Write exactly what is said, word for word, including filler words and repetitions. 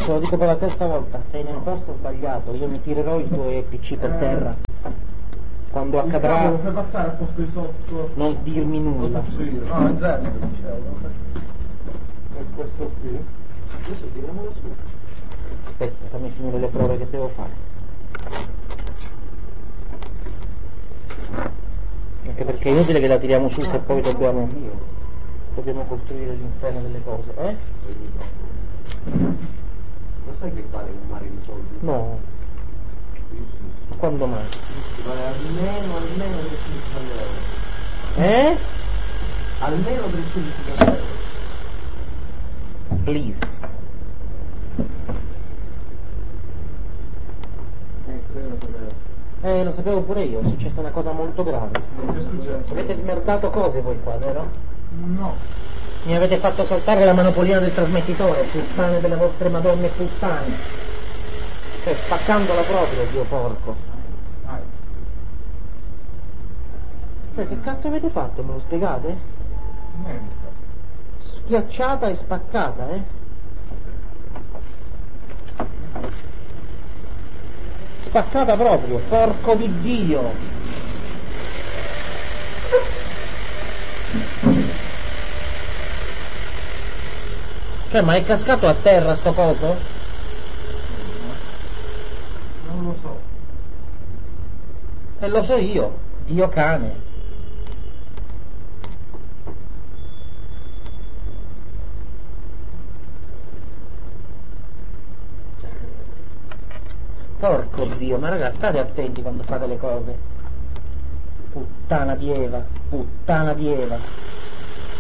te lo dico per la terza volta, sei nel posto sbagliato, io mi tirerò il tuo P C per terra. Quando accadrà, lo fai passare a posto di sotto. non dirmi nulla. No, è zero, dicevo. E questo qui. Adesso tiriamolo su. Aspetta, fammi finire le prove che devo fare. Anche perché è inutile che la tiriamo su se poi dobbiamo, dobbiamo costruire l'inferno delle cose, eh? Lo sai che vale un mare di soldi? No. Ma quando mai? Vale almeno, almeno trecentocinquanta euro. Eh? Almeno trecentocinquanta euro. Please. Ecco, io lo sapevo. Eh, lo sapevo pure io, è successa una cosa molto grave. Che è successo? Avete smerdato cose voi qua, vero? No. Mi avete fatto saltare la manopolina del trasmettitore, puttane delle vostre madonne puttane. Cioè, spaccandola proprio, Dio porco. Vai. Cioè, che cazzo avete fatto? Me lo spiegate? Niente. Schiacciata e spaccata, eh? Spaccata proprio, porco di Dio! Cioè, ma è cascato a terra sto coso? Non lo so. E lo so io, Dio cane. Porco Dio, ma ragazzi, state attenti quando fate le cose. Puttana di Eva, puttana di Eva.